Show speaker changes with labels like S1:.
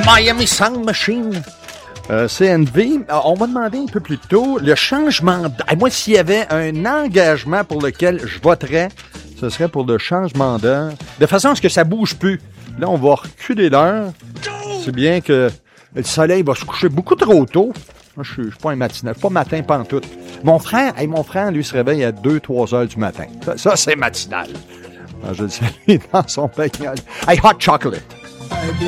S1: Miami Sound Machine. CNV, on m'a demandé un peu plus tôt le changement. Moi, s'il y avait un engagement pour lequel je voterais, ce serait pour le changement d'heure, de façon à ce que ça bouge plus. Là, on va reculer l'heure. C'est bien que le soleil va se coucher beaucoup trop tôt. Moi, je suis pas un matinal, pas matin pantoute. Mon frère, lui, se réveille à 2-3 heures du matin. Ça c'est matinal. Alors, je le salue dans son bagnole. Hey, hot chocolate.